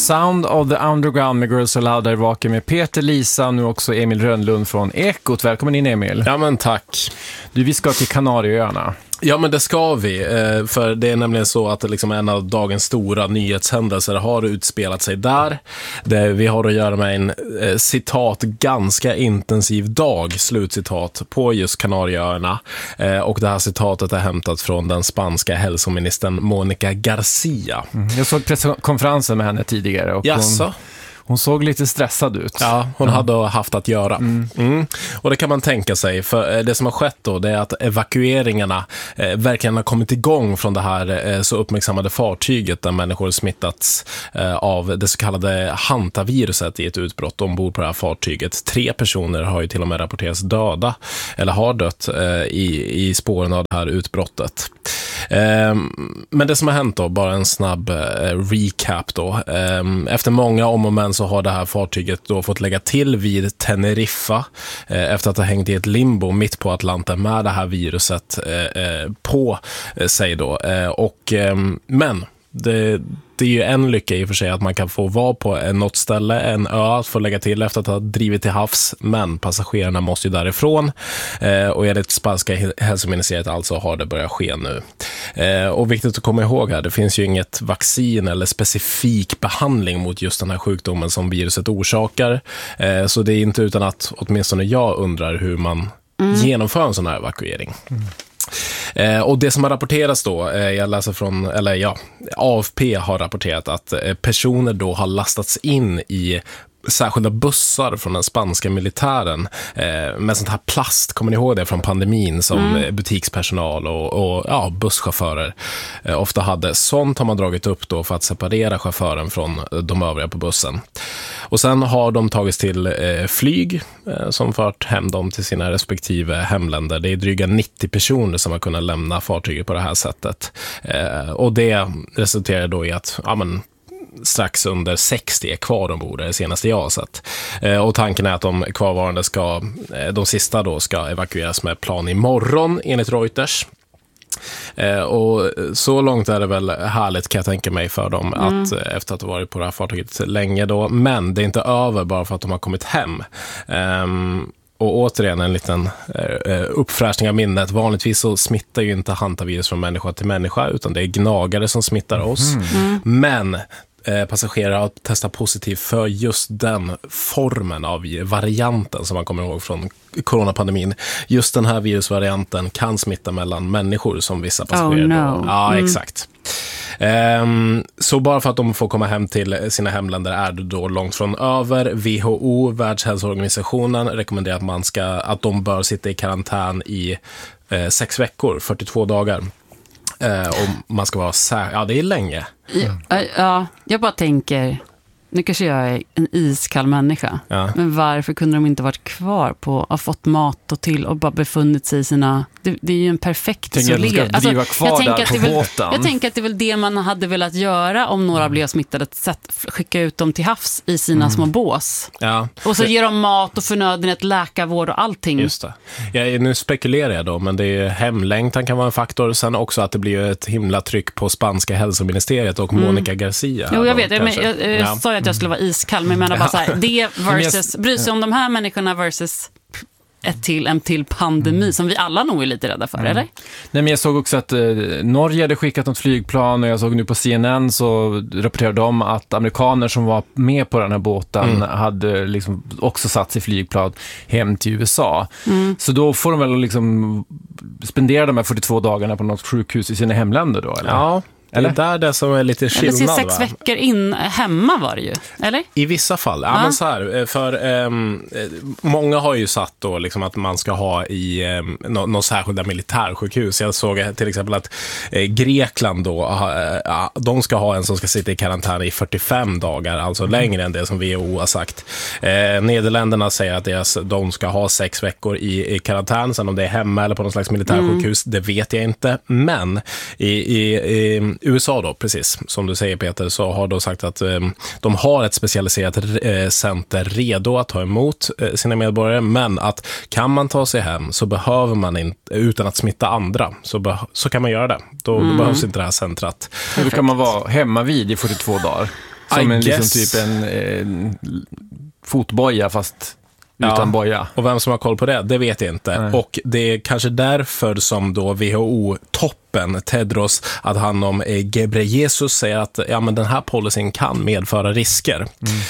Sound of the Underground med Girls Aloud där vaken med Peter, Lisa och nu också Emil Rönnlund från Ekot. Välkommen in, Emil. Ja, men tack. Du, vi ska till Kanarieöarna. Ja, men det ska vi, för det är nämligen så att liksom en av dagens stora nyhetshändelser har utspelat sig där. Vi har att göra med en citat ganska intensiv dag, slutcitat, på just Kanarieöarna. Och det här citatet är hämtat från den spanska hälsoministern Mónica García. Jag såg presskonferensen med henne tidigare och hon såg lite stressad ut. Ja, hon hade haft att göra. Och det kan man tänka sig, för det som har skett då, det är att evakueringarna verkligen har kommit igång från det här så uppmärksammade fartyget där människor smittats av det så kallade hantaviruset i ett utbrott ombord på det här fartyget. 3 personer har ju till och med rapporterats döda, eller har dött i spåren av det här utbrottet. Men det som har hänt då, bara en snabb recap då. Efter många om och men så har det här fartyget då fått lägga till vid Teneriffa efter att ha hängt i ett limbo mitt på Atlanten med det här viruset på sig då. Men det är ju en lycka i och för sig att man kan få vara på något ställe, en ö, att få lägga till efter att ha drivit till havs, men passagerarna måste ju därifrån och enligt spanska hälsoministeriet alltså har det börjat ske nu. Och viktigt att komma ihåg här, det finns ju inget vaccin eller specifik behandling mot just den här sjukdomen som viruset orsakar, så det är inte utan att åtminstone jag undrar hur man genomför en sån här evakuering. Och det som har rapporterats då, jag läser från, AFP har rapporterat att personer då har lastats in i särskilda bussar från den spanska militären med sånt här plast, kommer ni ihåg det från pandemin, som butikspersonal och busschaufförer ofta hade. Sånt har man dragit upp då för att separera chauffören från de övriga på bussen. Och sen har de tagits till flyg som fört hem dem till sina respektive hemländer. Det är dryga 90 personer som har kunnat lämna fartyget på det här sättet. Och det resulterar då i att strax under 60 är kvar ombord, det senaste jag har sett. Och tanken är att de kvarvarande de sista då ska evakueras med plan imorgon enligt Reuters. Och så långt är det väl härligt, kan jag tänka mig, för dem att efter att ha varit på det här fartyget länge då, men det är inte över bara för att de har kommit hem. Och återigen en liten uppfräschning av minnet. Vanligtvis så smittar ju inte hantavirus från människa till människa, utan det är gnagare som smittar oss. Men passagerare har testat positivt för just den formen av varianten som man kommer ihåg från coronapandemin. Just den här virusvarianten kan smitta mellan människor, som vissa passagerare. Ja, exakt. Så bara för att de får komma hem till sina hemländer är det då långt från över. WHO, Världshälsoorganisationen, rekommenderar att de bör sitta i karantän i 6 veckor, 42 dagar. Och man ska vara ja, det är länge. Ja, jag bara tänker, nu kanske jag är en iskall människa, men varför kunde de inte varit kvar på, ha fått mat och till och bara befunnit sig i sina, det är ju en perfekt isolering. Jag tänker att det är väl det man hade velat göra om några blev smittade, skicka ut dem till havs i sina små bås. Ja. Och så ger de mat och förnödenhet, läkarvård och allting. Just det. Nu spekulerar jag då, men det är hemlängtan kan vara en faktor. Sen också att det blir ett himla tryck på spanska hälsoministeriet och Mónica García. Jo, jag vet. Jag sa att jag skulle vara iskall, men jag menar bara så här, det versus, bry sig om de här människorna versus en till pandemi som vi alla nog är lite rädda för, eller? Nej, men jag såg också att Norge hade skickat något flygplan, och jag såg nu på CNN så rapporterade de att amerikaner som var med på den här båten hade liksom också satt sig flygplan hem till USA. Så då får de väl liksom spendera de här 42 dagarna på något sjukhus i sina hemländer då, eller? Ja. Eller? Det är det som är lite skillnad. Eller 6 veckor in hemma var det ju, eller? I vissa fall. Ja, men så här, för många har ju satt då liksom att man ska ha i någon särskilda militärsjukhus. Jag såg till exempel att Grekland då, de ska ha en som ska sitta i karantän i 45 dagar, alltså längre än det som WHO har sagt. Nederländerna säger att de ska ha 6 veckor i karantän, sen om det är hemma eller på någon slags militärsjukhus, det vet jag inte. Men i USA då, precis som du säger Peter, så har de sagt att de har ett specialiserat center redo att ta emot sina medborgare, men att kan man ta sig hem så behöver man inte, utan att smitta andra, så kan man göra det. Då behövs inte det här centret. Hur kan man vara hemma vid i 42 dagar? Som en typ en fotboja fast utan boja. Och vem som har koll på det vet jag inte. Nej. Och det är kanske därför som då WHO-toppen Tedros Adhanom Ghebreyesus säger att men den här policyn kan medföra risker.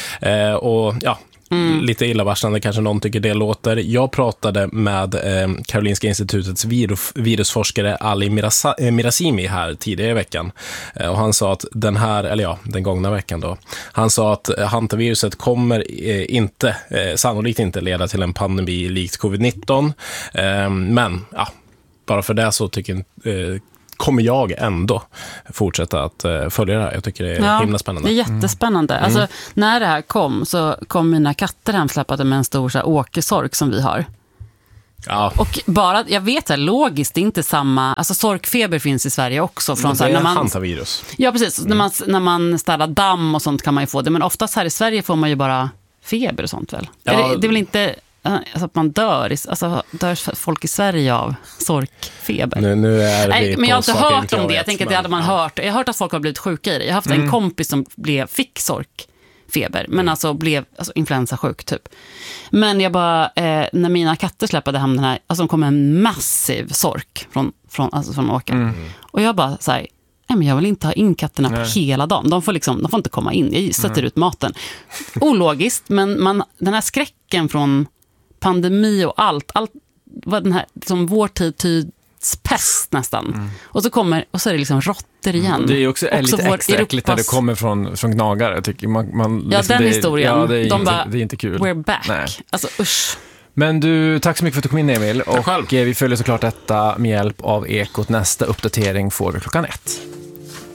Lite illavarslande kanske någon tycker det låter. Jag pratade med Karolinska institutets virusforskare Ali Mirazimi här tidigare i veckan. Och han sa att den gångna veckan då. Han sa att hantaviruset kommer sannolikt inte leda till en pandemi likt covid-19. Men bara för det så kommer jag ändå fortsätta att följa det här. Jag tycker det är himla spännande. Det är jättespännande. Alltså, när det här kom så kom mina katter hemsläppade med en stor så här, åkersork som vi har. Ja. Och bara, jag vet att logiskt, det är inte samma, alltså sorkfeber finns i Sverige också. Från, det är hantavirus. Ja, precis. När man ställer damm och sånt kan man ju få det. Men oftast här i Sverige får man ju bara feber och sånt väl? Ja. Det är väl inte... Alltså att man dör folk i Sverige av sorkfeber. Nu är vi men jag har inte hört om det. Jag tänker att det hade man hört. Jag har hört att folk har blivit sjuka i det. Jag har haft en kompis som fick sorkfeber, men alltså blev influensasjuk typ. Men jag bara, när mina katter släppade hem den här, alltså de kom en massiv sork från åkern. Och jag bara så här, men jag vill inte ha in katterna på hela dagen. De får inte komma in. Jag sätter ut maten. Ologiskt, men den här skräcken från pandemi och allt var den här som vår tids pest nästan. Och så är det liksom råttor igen. Det är också lite extra äckligt när det kommer från gnagare. Jag tycker den historien. Det är inte kul. We're back. Nej. Alltså usch. Men du, tack så mycket för att du kom in, Emil. Och vi följer såklart detta med hjälp av Ekot. Nästa uppdatering får vi 1:00.